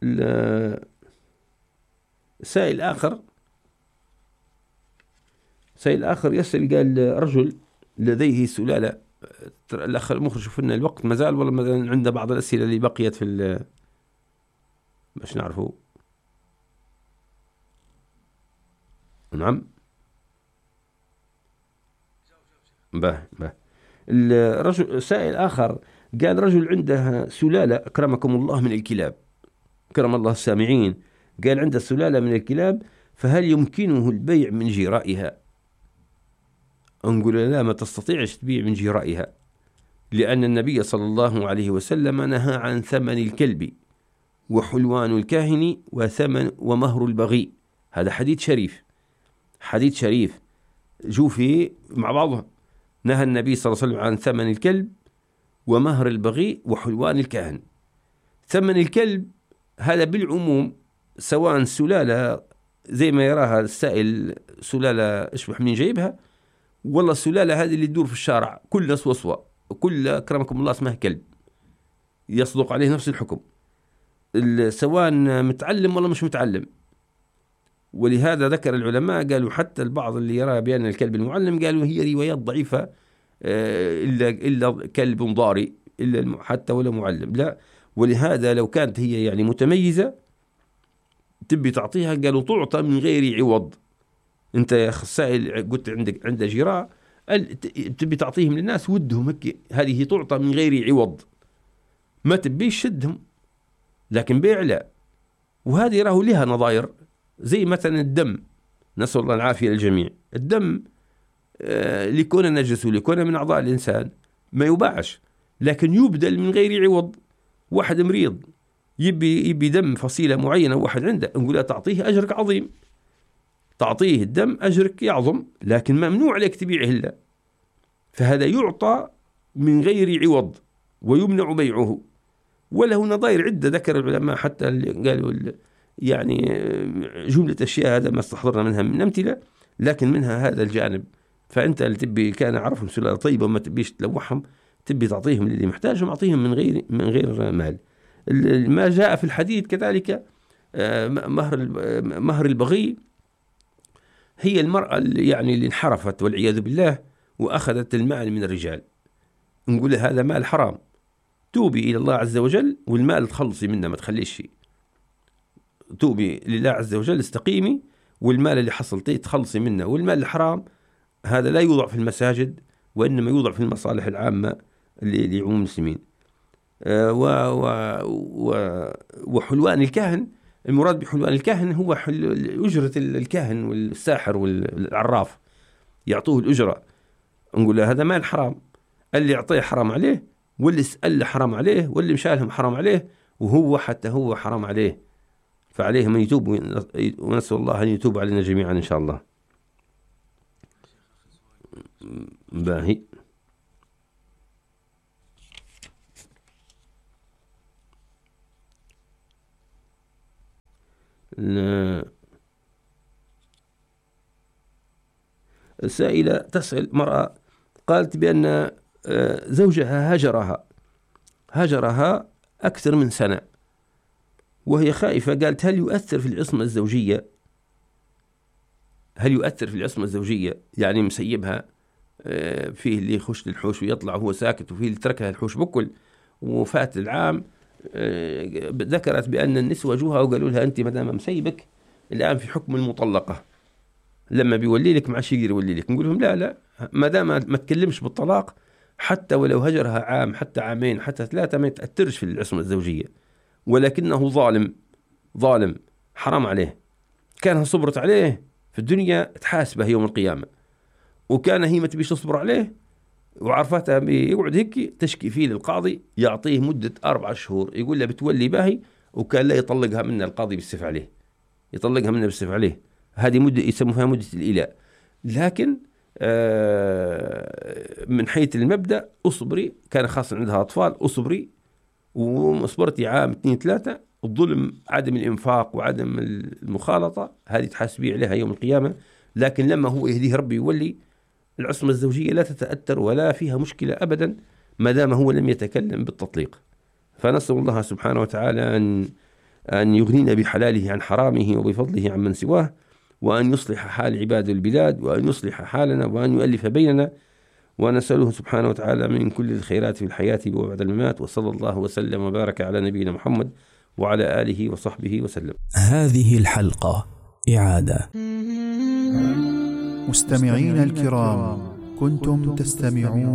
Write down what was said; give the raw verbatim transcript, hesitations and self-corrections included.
سائل آخر سائل آخر يسأل، قال رجل لديه سلالة. الأخ المخرج شوف لنا الوقت مازال ولا مازال عنده بعض الأسئلة اللي بقيت في باش نعرفه. نعم به به الرجل سائل آخر قال رجل عنده سلالة أكرمكم الله من الكلاب، كرم الله السامعين، قال عنده سلالة من الكلاب، فهل يمكنه البيع من جرائها؟ نقول لا، ما تستطيعش تبيع من جرائها، لأن النبي صلى الله عليه وسلم نهى عن ثمن الكلب وحلوان الكاهن وثمن ومهر البغي. هذا حديث شريف، حديث شريف جو فيه مع بعضها. نهى النبي صلى الله عليه وسلم عن ثمن الكلب ومهر البغي وحلوان الكاهن. ثمن الكلب هذا بالعموم، سواء سلالة زي ما يراها السائل سلالة اشبح من جايبها، والله السلالة هذه اللي تدور في الشارع كلها سوسوة، كل أكرمكم الله اسمها كلب، يصدق عليه نفس الحكم، سواء متعلم ولا مش متعلم. ولهذا ذكر العلماء قالوا حتى البعض اللي يرى بأن الكلب المعلم قالوا هي روايات ضعيفة، إلا إلا كلب ضاري، إلا حتى ولا معلم لا. ولهذا لو كانت هي يعني متميزة تبي تعطيها، قالوا تعطى من غير عوض. أنت يا سائل قلت عندك عند جراء تبي تعطيهم للناس ودهم هيك، هذه تعطى من غير عوض، ما تبيش شدهم، لكن بيع لا. وهذه راه لها نظائر، زي مثلا الدم، نسأل الله العافية للجميع. الدم آه لكون نجس ولكون من أعضاء الإنسان ما يباعش، لكن يبدل من غير عوض. واحد مريض يبي يبي دم فصيلة معينة، واحد عنده، نقول تعطيه أجرك عظيم، تعطيه الدم أجرك يعظم، لكن ممنوع عليك تبيعه إلا. فهذا يعطى من غير عوض ويمنع بيعه. وله نظائر عدة ذكر العلماء، حتى اللي قالوا يعني جملة أشياء هذا ما استحضرنا منها من أمثلة، لكن منها هذا الجانب. فأنت اللي تبي كان عرفهم سلالة طيبة وما تبيش تلوحهم، تبي تعطيهم اللي محتاجهم، أعطيهم من غير من غير مال. ما جاء في الحديث كذلك مهر مهر البغي، هي المرأة اللي يعني اللي انحرفت والعياذ بالله وأخذت المال من الرجال، نقول هذا مال حرام، توبي إلى الله عز وجل والمال تخلصي منه، ما تخليش شيء. توبي لله عز وجل، استقيمي، والمال اللي حصلتيه تخلصي منه. والمال الحرام هذا لا يوضع في المساجد، وإنما يوضع في المصالح العامة اللي لعموم المسلمين. آه و و و وحلوان الكاهن، المراد بحلوان الكاهن هو أجرة الكاهن والساحر والعراف، يعطوه الأجرة. نقول هذا مال حرام، اللي يعطيه حرام عليه، واللي سأل حرام عليه، واللي مشالهم حرام عليه، وهو حتى هو حرام عليه. فعليه من يتوب، ونسأل الله أن يتوب علينا جميعا إن شاء الله. باهي. السائلة تسأل مرأة قالت بأن زوجها هجرها هجرها أكثر من سنة، وهي خائفة. قالت هل يؤثر في العصمة الزوجية؟ هل يؤثر في العصمة الزوجية؟ يعني مسيبها، فيه اللي يخش للحوش ويطلع وهو ساكت، وفيه اللي تركها الحوش بكل وفات العام. ذكرت بأن النسوة جوها وقالوا لها أنت مدام مسيبك الآن في حكم المطلقة، لما بيولي لك مع شيء يولي لك. نقول لهم لا لا، ما دام ما تكلمش بالطلاق، حتى ولو هجرها عام حتى عامين حتى ثلاثة، ما يتأثرش في العصمة الزوجية، ولكنه ظالم ظالم حرام عليه. كانها صبرت عليه في الدنيا تحاسبه يوم القيامة، وكان هي ما تبيش تصبر عليه وعرفتها يقعد هيك تشكي فيه للقاضي، يعطيه مدة أربعة شهور، يقول له بتولي باهي، وكان لا يطلقها من القاضي بالسيف عليه، يطلقها منه بالسيف عليه. هذه مدة يسموها مدة الإيلاء. لكن من حيث المبدأ أصبري، كان خاصة عندها أطفال، أصبري وصبرتي عام اثنين ثلاثة، الظلم عدم الإنفاق وعدم المخالطة هذه تحاسبي عليها يوم القيامة. لكن لما هو يهديه ربي يولي، العصمة الزوجية لا تتأثر ولا فيها مشكلة أبدا ما دام هو لم يتكلم بالتطليق. فنسأل الله سبحانه وتعالى أن أن يغنينا بحلاله عن حرامه وبفضله عن من سواه، وأن يصلح حال عباد البلاد، وأن يصلح حالنا، وأن يؤلف بيننا، ونسأله سبحانه وتعالى من كل الخيرات في الحياة وبعد الممات. وصلى الله وسلم وبارك على نبينا محمد وعلى آله وصحبه وسلم. هذه الحلقة إعادة. مستمعين الكرام، كنتم تستمعون